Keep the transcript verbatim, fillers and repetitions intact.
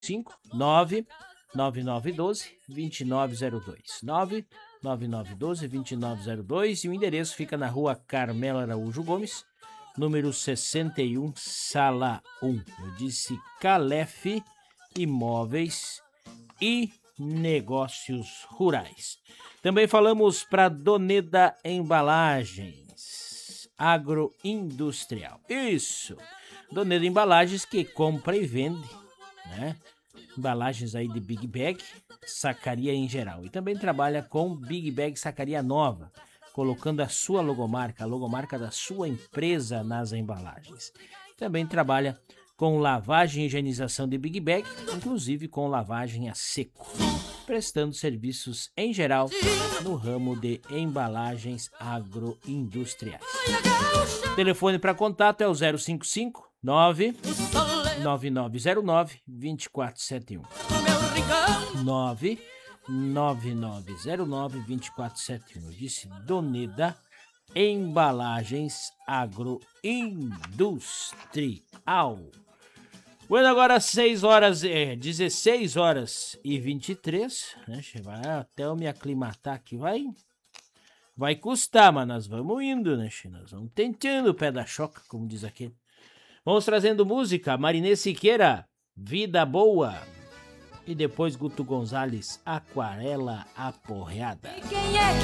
cinco nove nove nove um dois dois nove zero dois nove nove nove um dois dois nove zero dois e o endereço fica na rua Carmela Araújo Gomes, número sessenta e um, sala um. Eu disse Calef Imóveis e Negócios Rurais. Também falamos para Doneda Embalagens Agroindustrial. Isso, Doneda Embalagens que compra e vende, né? Embalagens aí de Big Bag, sacaria em geral. E também trabalha com Big Bag sacaria nova, colocando a sua logomarca, a logomarca da sua empresa nas embalagens. Também trabalha com lavagem e higienização de Big Bag, inclusive com lavagem a seco, prestando serviços em geral no ramo de embalagens agroindustriais. O telefone para contato é o zero cinco cinco nove nove nove zero nove dois quatro sete um. nove nove nove zero nove dois quatro sete um. Eu disse Doneda Embalagens Agroindustrial. Bueno, agora seis horas, é, dezesseis horas e vinte e três, né? Vai até eu me aclimatar aqui, vai, vai custar, mas nós vamos indo, né? Nós vamos tentando o pé da choca, como diz aquele. Vamos trazendo música, Marinê Siqueira, Vida Boa. E depois Guto Gonzalez, Aquarela Aporreada.